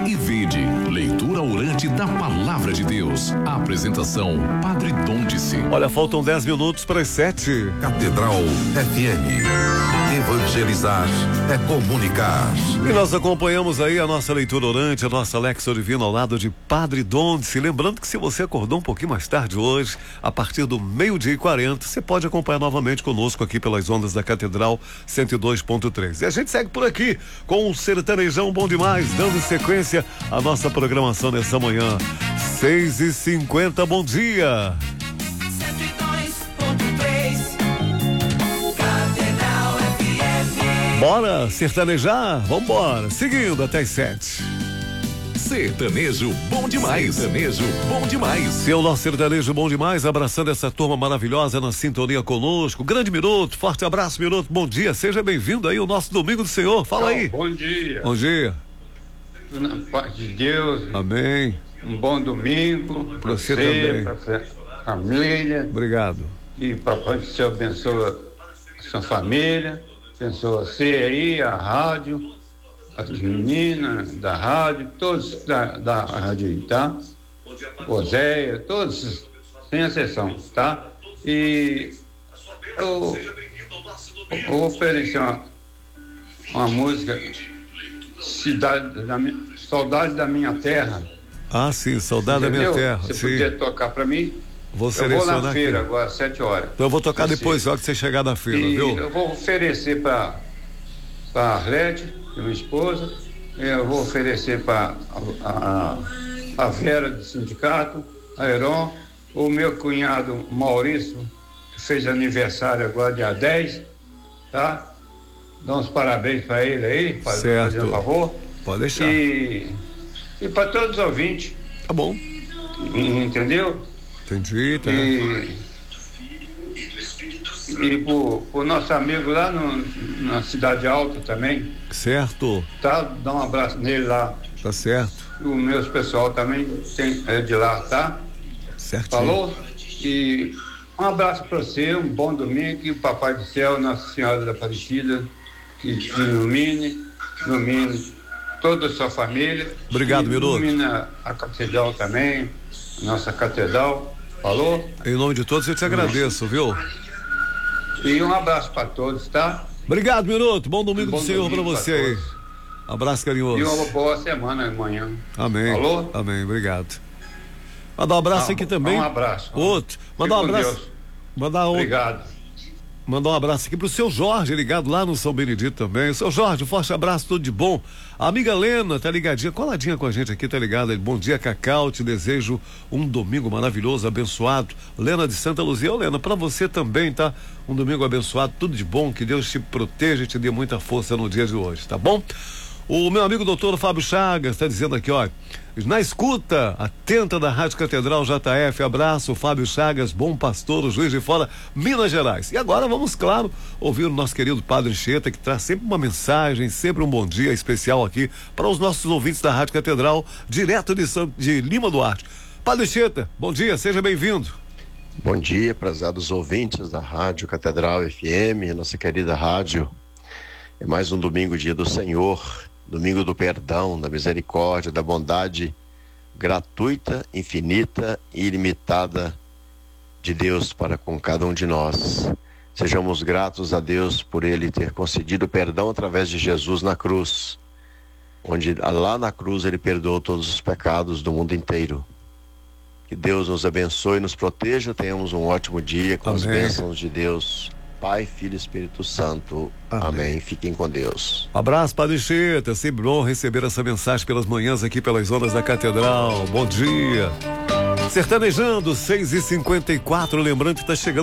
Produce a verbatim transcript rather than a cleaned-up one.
e vinde. Leitura orante da Palavra de Deus. A apresentação, Padre Dom-Dice. Olha, faltam dez minutos para as sete. Catedral F M. Evangelizar é comunicar. E nós acompanhamos aí a nossa leitura orante, a nossa Lexo Divina ao lado de Padre Dom-Dice. Lembrando que se você acordou um pouquinho mais tarde hoje, a partir do meio-dia e quarenta, você pode acompanhar novamente conosco aqui pelas ondas da Catedral cento e dois ponto três. E a gente segue por aqui com um sertanejão bom demais, dando sequência à nossa programação nessa manhã. seis e cinquenta, bom dia. cento e dois ponto três Catedral F M. Bora sertanejar? Vambora. Seguindo até as sete. Sertanejo bom demais. Sertanejo bom demais. Seu nosso sertanejo bom demais, abraçando essa turma maravilhosa na sintonia conosco. Grande Minuto, forte abraço, Minuto. Bom dia, seja bem-vindo aí ao nosso Domingo do Senhor. Fala aí. Bom dia. Bom dia. Na paz de Deus. Amém. Um bom domingo. Pra você também. Pra sua família. Obrigado. E papai do céu abençoa a sua família. Abençoa você aí, a rádio, as meninas da rádio, todos da, da rádio aí, tá? Oséia, todos, sem exceção, tá? E eu, eu vou oferecer uma, uma música, Cidade da minha, Saudade da Minha Terra. Ah, sim, Saudade Entendeu? da Minha Terra. Você Sim. podia tocar pra mim? Vou Eu vou selecionar na feira aqui. agora, às sete horas. Então eu vou tocar Você- depois, só que você chegar na feira, E viu? eu vou oferecer para a Arlete, minha esposa, eu vou oferecer para a, a, a Vera do sindicato, a Heron, o meu cunhado Maurício, que fez aniversário agora dia dez, tá? Dá uns parabéns para ele aí, faz- Certo. fazer um favor. Pode deixar. E, e para todos os ouvintes, Tá bom. entendeu? Entendi, tá. E, e pro, pro nosso amigo lá no, na Cidade Alta também, Certo, tá? Dá um abraço nele lá. tá certo. O meu pessoal também tem, é de lá, tá? Certinho. Falou? E um abraço para você, um bom domingo, que o Papai do Céu, Nossa Senhora da Aparecida, que te ilumine, ilumine toda a sua família. Obrigado, E Minuto. ilumina a catedral também, a nossa catedral. Falou? Em nome de todos eu te agradeço, viu? E um abraço para todos, tá? Obrigado, Minuto. Bom domingo Bom do Senhor pra domingo pra você aí. todos. Abraço E uma carinhoso. boa semana amanhã. Amém. Falou? Amém, obrigado. Mandar um abraço Não, aqui também. um abraço. Outro. Mandar um Fique com abraço. Deus. Mandar um, Obrigado. mandar um abraço aqui pro seu Jorge, ligado lá no São Benedito também. Seu Jorge, um forte abraço, tudo de bom. A amiga Lena tá ligadinha, coladinha com a gente aqui, tá ligada? Bom dia, Cacau, te desejo um domingo maravilhoso, abençoado. Lena de Santa Luzia. Ô, Lena, pra você também, tá? Um domingo abençoado, tudo de bom, que Deus te proteja e te dê muita força no dia de hoje, tá bom? O meu amigo doutor Fábio Chagas está dizendo aqui, ó, na escuta atenta da Rádio Catedral J F, abraço, Fábio Chagas, bom pastor, o Juiz de Fora, Minas Gerais. E agora vamos, claro, ouvir o nosso querido Padre Anchieta, que traz sempre uma mensagem, sempre um bom dia especial aqui para os nossos ouvintes da Rádio Catedral, direto de, São, de Lima Duarte. Padre Anchieta, bom dia, seja bem-vindo. Bom dia, prezados ouvintes da Rádio Catedral F M, nossa querida rádio. É mais um domingo, dia do Senhor, domingo do perdão, da misericórdia, da bondade gratuita, infinita e ilimitada de Deus para com cada um de nós. Sejamos gratos a Deus por Ele ter concedido perdão através de Jesus na cruz, onde lá na cruz Ele perdoou todos os pecados do mundo inteiro. Que Deus nos abençoe e nos proteja. Tenhamos um ótimo dia com as Amém. bênçãos de Deus, Pai, Filho e Espírito Santo. Amém. Amém. Fiquem com Deus. Abraço, Padre Anchieta, é sempre bom receber essa mensagem pelas manhãs aqui pelas ondas da Catedral. Bom dia. Sertanejando, seis e cinquenta e quatro, lembrando que está chegando